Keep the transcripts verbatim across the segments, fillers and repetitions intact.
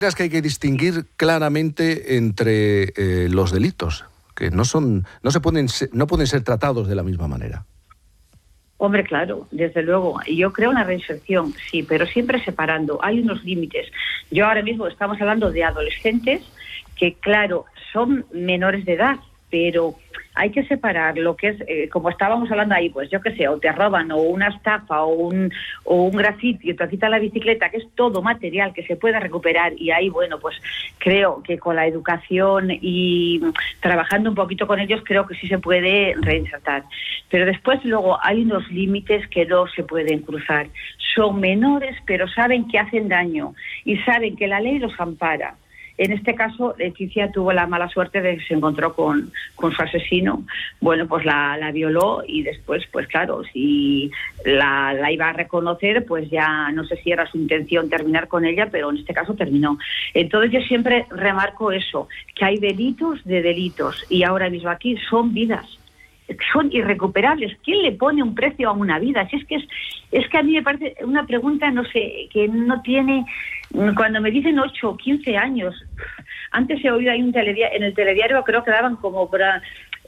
Es que hay que distinguir claramente entre eh, los delitos, que no son, no se pueden, no pueden ser tratados de la misma manera. Hombre, claro, desde luego. Yo creo en la reinserción, sí, pero siempre separando. Hay unos límites. Yo ahora mismo estamos hablando de adolescentes que, claro, son menores de edad, pero hay que separar lo que es, eh, como estábamos hablando ahí, pues yo qué sé, o te roban, o una estafa, o un, o un grafiti, o te quitan la bicicleta, que es todo material que se pueda recuperar, y ahí, bueno, pues creo que con la educación y trabajando un poquito con ellos, creo que sí se puede reinsertar. Pero después luego hay unos límites que no se pueden cruzar. Son menores, pero saben que hacen daño, y saben que la ley los ampara. En este caso, Leticia tuvo la mala suerte de que se encontró con, con su asesino. Bueno, pues la, la violó y después, pues claro, si la, la iba a reconocer, pues ya no sé si era su intención terminar con ella, pero en este caso terminó. Entonces yo siempre remarco eso, que hay delitos de delitos y ahora mismo aquí son vidas. Son irrecuperables. ¿Quién le pone un precio a una vida? Si es que es, es que a mí me parece una pregunta, no sé, que no tiene... Cuando me dicen ocho o quince años, antes he oído ahí un telediario, en el telediario creo que daban como para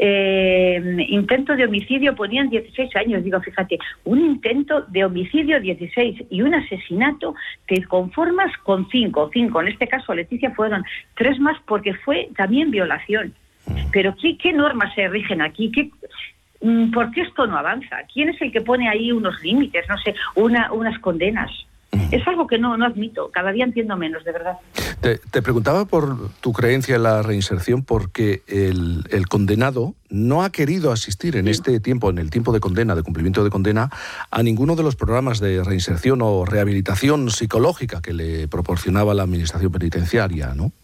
eh, intento de homicidio, ponían dieciséis años. Digo, fíjate, un intento de homicidio dieciséis y un asesinato te conformas con cinco, cinco. En este caso, Leticia, fueron tres más porque fue también violación. Pero ¿qué, qué normas se rigen aquí? ¿Qué, ¿Por qué esto no avanza? ¿Quién es el que pone ahí unos límites, no sé, una, unas condenas? Es algo que no, no admito. Cada día entiendo menos, de verdad. Te, te preguntaba por tu creencia en la reinserción porque el, el condenado no ha querido asistir en sí. este tiempo, en el tiempo de condena, de cumplimiento de condena, a ninguno de los programas de reinserción o rehabilitación psicológica que le proporcionaba la administración penitenciaria, ¿no?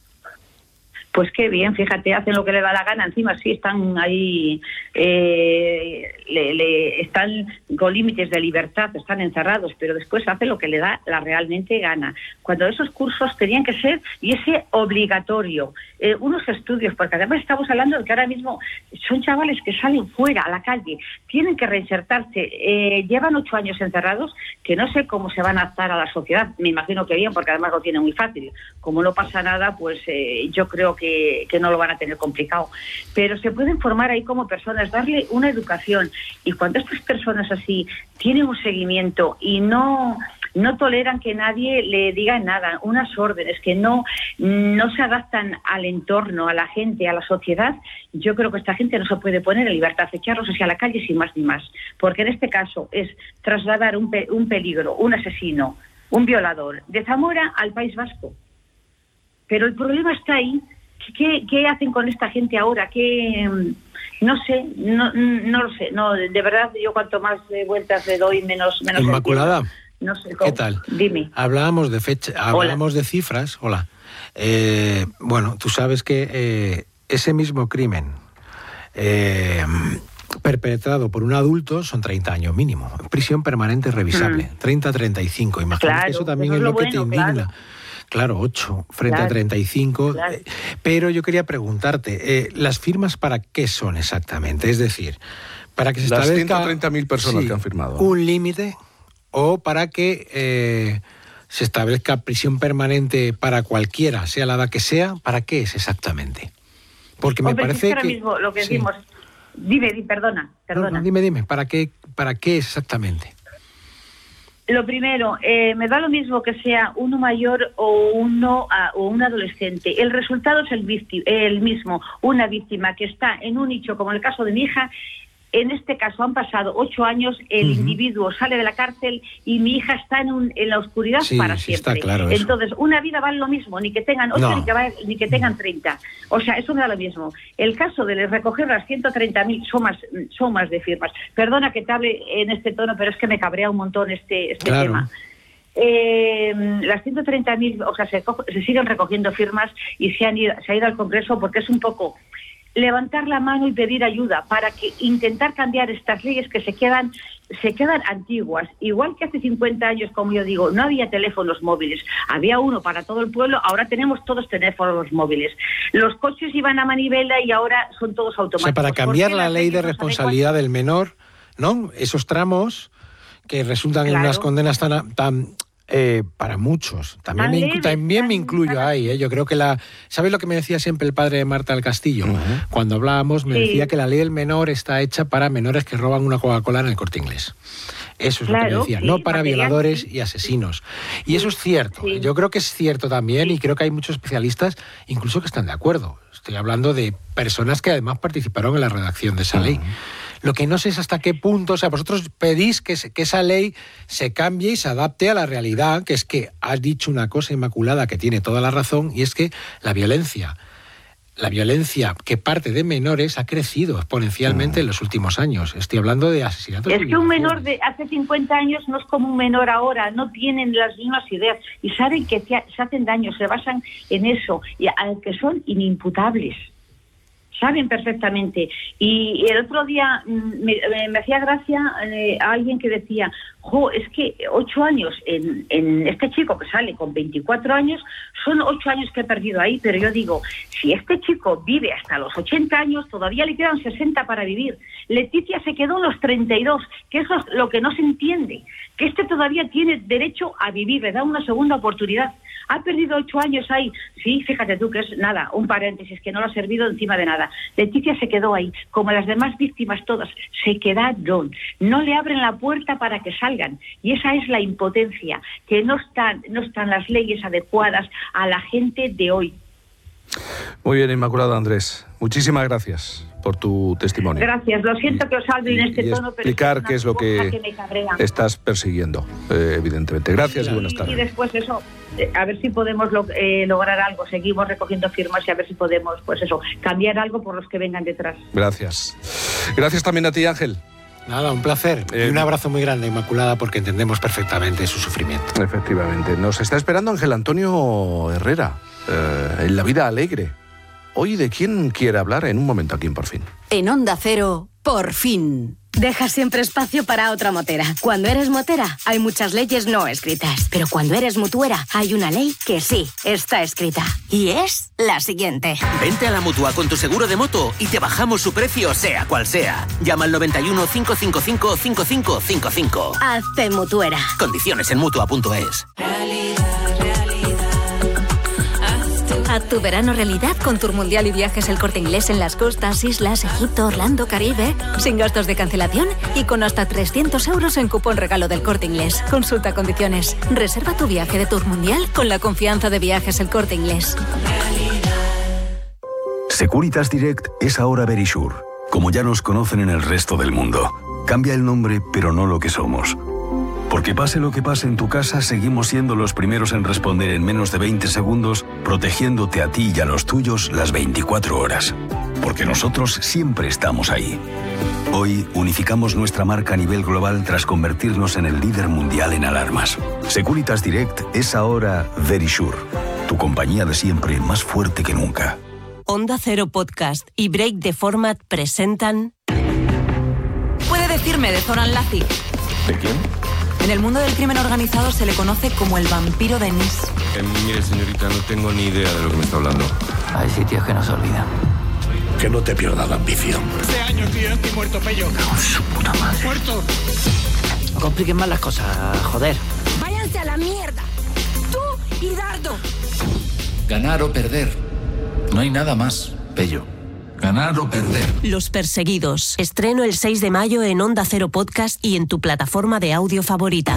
Pues qué bien, fíjate, hacen lo que le da la gana. Encima sí están ahí, eh, le, le, están con límites de libertad, están encerrados, pero después hacen lo que le da la realmente gana. Cuando esos cursos tenían que ser, y ese obligatorio, eh, unos estudios, porque además estamos hablando de que ahora mismo son chavales que salen fuera, a la calle, tienen que reinsertarse, eh, llevan ocho años encerrados, que no sé cómo se van a adaptar a la sociedad. Me imagino que bien, porque además lo tienen muy fácil. Como no pasa nada, pues eh, yo creo que Que, que no lo van a tener complicado, pero se pueden formar ahí como personas, darle una educación, y cuando estas personas así tienen un seguimiento y no no toleran que nadie le diga nada, unas órdenes, que no, no se adaptan al entorno, a la gente, a la sociedad, yo creo que esta gente no se puede poner en libertad, echarlos hacia la calle sin más ni más, porque en este caso es trasladar un, pe- un peligro, un asesino, un violador, de Zamora al País Vasco. Pero el problema está ahí. ¿Qué, ¿Qué hacen con esta gente ahora? ¿Qué, no sé, no, no lo sé. No, de verdad, yo cuanto más vueltas le doy, menos menos Inmaculada, no sé cómo. ¿Qué tal? Dime. Hablábamos de fecha, hablábamos Hola. de cifras. Hola. Eh, bueno, tú sabes que eh, ese mismo crimen eh, perpetrado por un adulto son treinta años mínimo. Prisión permanente revisable. Mm. treinta a treinta y cinco. Imagínate, claro, que eso también eso es lo, lo que bueno, te indigna. Claro. Claro, ocho frente claro, a treinta y cinco. Claro. Pero yo quería preguntarte, eh, ¿las firmas para qué son exactamente? Es decir, para que se establezca... Las ciento treinta mil personas sí, que han firmado. ¿Un límite? ¿O para que eh, se establezca prisión permanente para cualquiera, sea la edad que sea? ¿Para qué es exactamente? Porque me Hombre, parece es que... ahora que... mismo lo que sí. decimos... Dime, di, perdona, perdona. No, no, dime, dime, ¿para qué, para qué es exactamente? Lo primero, eh, me da lo mismo que sea uno mayor o uno uh, o un adolescente. El resultado es el, víctima, el mismo. Una víctima que está en un nicho, como en el caso de mi hija. En este caso han pasado ocho años, el uh-huh. individuo sale de la cárcel y mi hija está en, un, en la oscuridad sí, para sí, siempre. Está claro eso. Entonces, una vida vale lo mismo, ni que tengan ocho no. ni, que va, ni que tengan treinta. O sea, eso me da lo mismo. El caso de recoger las ciento treinta mil, son más, son más de firmas. Perdona que te hable en este tono, pero es que me cabrea un montón este, este claro. tema. Eh, las ciento treinta mil, o sea, se, se siguen recogiendo firmas y se, han ido, se ha ido al Congreso porque es un poco... levantar la mano y pedir ayuda para que intentar cambiar estas leyes que se quedan se quedan antiguas. Igual que hace cincuenta años, como yo digo, no había teléfonos móviles, había uno para todo el pueblo, ahora tenemos todos teléfonos móviles. Los coches iban a manivela y ahora son todos automáticos. O sea, para cambiar la ley de responsabilidad del menor, ¿no? Esos tramos que resultan claro. en unas condenas tan, tan Eh, para muchos. También, me, leve, también tan, me incluyo tan... ahí. ¿eh? Yo creo que la... ¿Sabes lo que me decía siempre el padre de Marta del Castillo? Uh-huh. Cuando hablábamos me sí. decía que la ley del menor está hecha para menores que roban una Coca-Cola en el Corte Inglés. Eso es claro, lo que me decía, sí, no para material, violadores sí. y asesinos. Y sí, eso es cierto. Sí. Yo creo que es cierto también sí. y creo que hay muchos especialistas incluso que están de acuerdo. Estoy hablando de personas que además participaron en la redacción de esa uh-huh. ley. Lo que no sé es hasta qué punto, o sea, vosotros pedís que, que esa ley se cambie y se adapte a la realidad, que es que has dicho una cosa, Inmaculada, que tiene toda la razón, y es que la violencia, la violencia que parte de menores ha crecido exponencialmente mm. en los últimos años. Estoy hablando de asesinatos. Es que un menor de hace cincuenta años no es como un menor ahora, no tienen las mismas ideas y saben que se hacen daño, se basan en eso, y que son inimputables. Saben perfectamente. Y el otro día me, me hacía gracia eh, a alguien que decía, jo, es que ocho años en, en este chico que sale con veinticuatro años, son ocho años que he perdido ahí, pero yo digo, si este chico vive hasta los ochenta años, todavía le quedan sesenta para vivir. Leticia se quedó en los treinta y dos, que eso es lo que no se entiende, que este todavía tiene derecho a vivir, le da una segunda oportunidad. Ha perdido ocho años ahí. Sí, fíjate tú que es nada, un paréntesis, que no le ha servido encima de nada. Leticia se quedó ahí, como las demás víctimas todas, se quedaron. No le abren la puerta para que salgan. Y esa es la impotencia, que no están, no están las leyes adecuadas a la gente de hoy. Muy bien, Inmaculada Andrés. Muchísimas gracias por tu testimonio. Gracias, lo siento y, que os hable en este y tono, pero explicar es qué es lo que, que estás persiguiendo, eh, evidentemente. Gracias y, y buenas tardes. Y después eso, a ver si podemos lo, eh, lograr algo. Seguimos recogiendo firmas y a ver si podemos, pues eso, cambiar algo por los que vengan detrás. Gracias. Gracias también a ti, Ángel. Nada, un placer. Eh, y un abrazo muy grande, Inmaculada, porque entendemos perfectamente su sufrimiento. Efectivamente. Nos está esperando Ángel Antonio Herrera, eh, en La Vida Alegre. Hoy, ¿de quién quiere hablar? En un momento aquí en Por Fin. En Onda Cero, Por Fin. Deja siempre espacio para otra motera. Cuando eres motera, hay muchas leyes no escritas. Pero cuando eres mutuera, hay una ley que sí está escrita. Y es la siguiente. Vente a la Mutua con tu seguro de moto y te bajamos su precio, sea cual sea. Llama al noventa y uno, cinco cinco cinco, cinco cinco cinco cinco. Hazte mutuera. Condiciones en mutua punto es. Haz tu verano realidad con Tour Mundial y Viajes El Corte Inglés en las costas, islas, Egipto, Orlando, Caribe. Sin gastos de cancelación y con hasta trescientos euros en cupón regalo del Corte Inglés. Consulta condiciones. Reserva tu viaje de Tour Mundial con la confianza de Viajes El Corte Inglés. Securitas Direct es ahora Verisure, como ya nos conocen en el resto del mundo. Cambia el nombre, pero no lo que somos. Porque pase lo que pase en tu casa, seguimos siendo los primeros en responder en menos de veinte segundos, protegiéndote a ti y a los tuyos las veinticuatro horas. Porque nosotros siempre estamos ahí. Hoy unificamos nuestra marca a nivel global tras convertirnos en el líder mundial en alarmas. Securitas Direct es ahora Verisure, tu compañía de siempre más fuerte que nunca. Onda Cero Podcast y Break the Format presentan... Puede decirme de Zoran Lazic. ¿De quién? En el mundo del crimen organizado se le conoce como el vampiro de Nice. Eh, mire, señorita, no tengo ni idea de lo que me está hablando. Hay sitios que no se olvidan. Que no te pierdas la ambición. Hace años, tío, estoy muerto, Pello. ¡Oh, su puta madre! ¡Muerto! No compliquen más las cosas, joder. ¡Váyanse a la mierda! ¡Tú y Dardo! Ganar o perder. No hay nada más, Pello. Ganar o perder. Los Perseguidos. Estreno el seis de mayo en Onda Cero Podcast y en tu plataforma de audio favorita.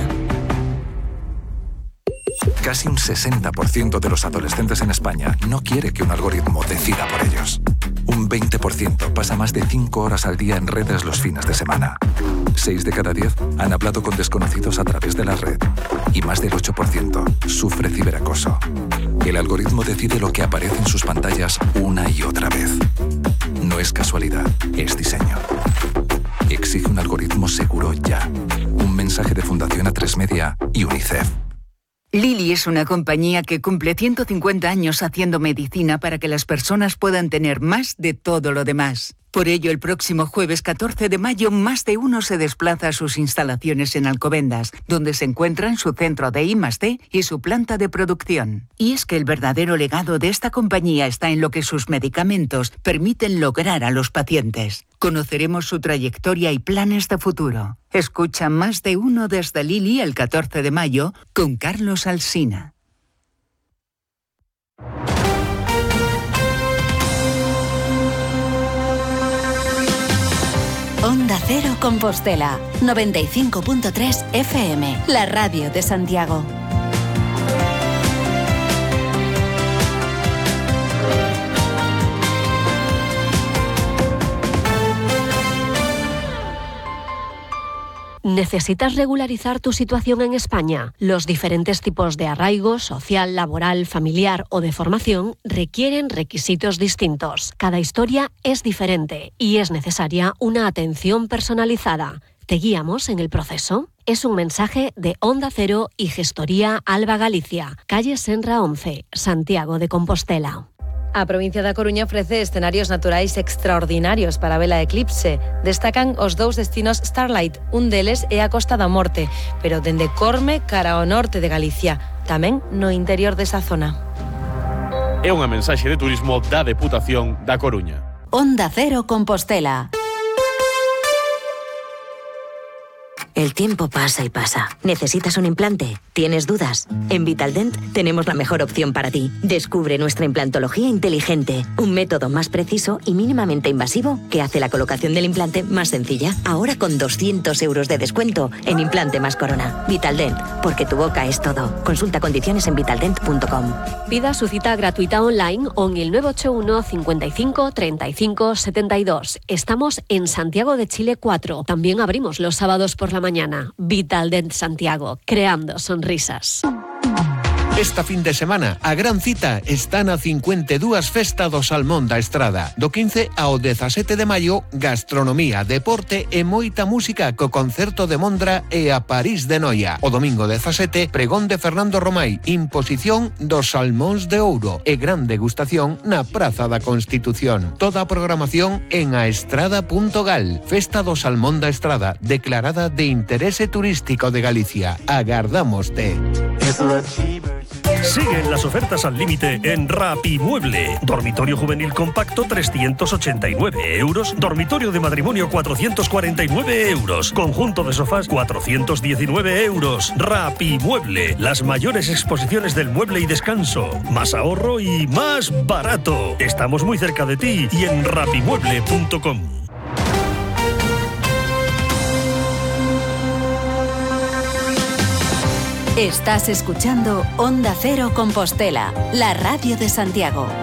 Casi un sesenta por ciento de los adolescentes en España no quiere que un algoritmo decida por ellos. Un veinte por ciento pasa más de cinco horas al día en redes los fines de semana. seis de cada diez han hablado con desconocidos a través de la red. Y más del ocho por ciento sufre ciberacoso. El algoritmo decide lo que aparece en sus pantallas una y otra vez. No es casualidad, es diseño. Exige un algoritmo seguro ya. Un mensaje de Fundación A tres Media y UNICEF. Lilly es una compañía que cumple ciento cincuenta años haciendo medicina para que las personas puedan tener más de todo lo demás. Por ello, el próximo jueves catorce de mayo, Más de Uno se desplaza a sus instalaciones en Alcobendas, donde se encuentran su centro de I más D y su planta de producción. Y es que el verdadero legado de esta compañía está en lo que sus medicamentos permiten lograr a los pacientes. Conoceremos su trayectoria y planes de futuro. Escucha Más de Uno desde Lili el catorce de mayo con Carlos Alsina. Onda Cero Compostela, noventa y cinco punto tres F M, la radio de Santiago. ¿Necesitas regularizar tu situación en España? Los diferentes tipos de arraigo, social, laboral, familiar o de formación requieren requisitos distintos. Cada historia es diferente y es necesaria una atención personalizada. ¿Te guiamos en el proceso? Es un mensaje de Onda Cero y Gestoría Alba Galicia, calle Senra once, Santiago de Compostela. A provincia da Coruña ofrece escenarios naturais extraordinarios para ver a eclipse. Destacan os dous destinos Starlight, un deles é a Costa da Morte, pero dende Corme cara ao norte de Galicia, tamén no interior desa zona. É unha mensaxe de turismo da Deputación da Coruña. Onda Cero Compostela. El tiempo pasa y pasa. ¿Necesitas un implante? ¿Tienes dudas? En Vitaldent tenemos la mejor opción para ti. Descubre nuestra implantología inteligente, un método más preciso y mínimamente invasivo que hace la colocación del implante más sencilla. Ahora con doscientos euros de descuento en implante más corona. Vitaldent, porque tu boca es todo. Consulta condiciones en vitaldent punto com. Pida su cita gratuita online o en el nueve ocho uno, cincuenta y cinco, treinta y cinco, setenta y dos. Estamos en Santiago de Chile cuatro. También abrimos los sábados por la mañana. Vitaldent Santiago, creando sonrisas. Esta fin de semana, a gran cita está na cincuenta e dúas Festa do Salmón da Estrada. Do quince ao dezasete de maio, gastronomía, deporte e moita música co concerto de Mondra e a París de Noia. O domingo dezasete, pregón de Fernando Romai, imposición dos salmóns de ouro e gran degustación na Praza da Constitución. Toda a programación en aestrada punto gal. Festa do Salmón da Estrada, declarada de interese turístico de Galicia. Agardámoste. Siguen las ofertas al límite en Rapimueble. Dormitorio juvenil compacto trescientos ochenta y nueve euros. Dormitorio de matrimonio cuatrocientos cuarenta y nueve euros. Conjunto de sofás cuatrocientos diecinueve euros. Rapimueble. Las mayores exposiciones del mueble y descanso. Más ahorro y más barato. Estamos muy cerca de ti y en rapimueble punto com. Estás escuchando Onda Cero Compostela, la radio de Santiago.